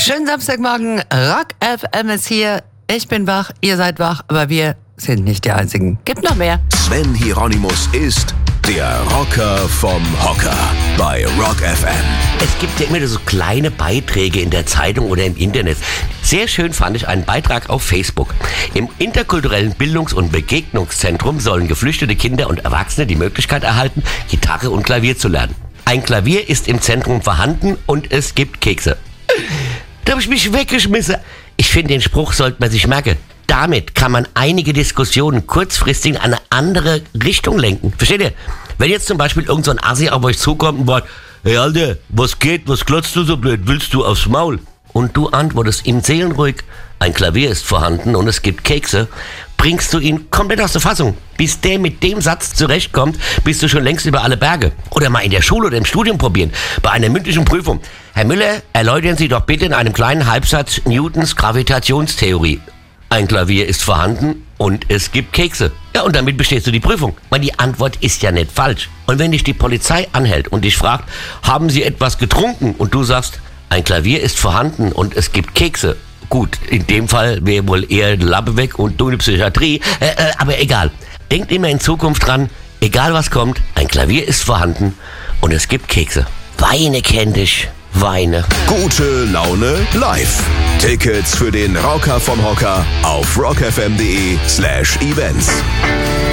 Schönen Samstagmorgen, Rock FM ist hier. Ich bin wach, ihr seid wach, aber wir sind nicht die Einzigen. Gibt noch mehr. Sven Hieronymus ist der Rocker vom Hocker bei Rock FM. Es gibt ja immer so kleine Beiträge in der Zeitung oder im Internet. Sehr schön fand ich einen Beitrag auf Facebook. Im interkulturellen Bildungs- und Begegnungszentrum sollen geflüchtete Kinder und Erwachsene die Möglichkeit erhalten, Gitarre und Klavier zu lernen. Ein Klavier ist im Zentrum vorhanden und es gibt Kekse. Da habe ich mich weggeschmissen. Ich finde, den Spruch sollte man sich merken. Damit kann man einige Diskussionen kurzfristig in eine andere Richtung lenken. Versteht ihr? Wenn jetzt zum Beispiel irgend so ein Assi auf euch zukommt und sagt, hey Alter, was geht, was glotzt du so blöd, willst du aufs Maul? Und du antwortest ihm seelenruhig, ein Klavier ist vorhanden und es gibt Kekse, bringst du ihn komplett aus der Fassung. Bis der mit dem Satz zurechtkommt, bist du schon längst über alle Berge. Oder mal in der Schule oder im Studium probieren, bei einer mündlichen Prüfung. Herr Müller, erläutern Sie doch bitte in einem kleinen Halbsatz Newtons Gravitationstheorie. Ein Klavier ist vorhanden und es gibt Kekse. Ja, und damit bestehst du die Prüfung. Weil die Antwort ist ja nicht falsch. Und wenn dich die Polizei anhält und dich fragt, haben Sie etwas getrunken? Und du sagst, ein Klavier ist vorhanden und es gibt Kekse. Gut, in dem Fall wäre wohl eher die Lappe weg und du eine Psychiatrie. Aber egal. Denkt immer in Zukunft dran, egal was kommt, ein Klavier ist vorhanden und es gibt Kekse. Weine kennt dich. Weine. Gute Laune live. Tickets für den Rocker vom Hocker auf rockfm.de/events.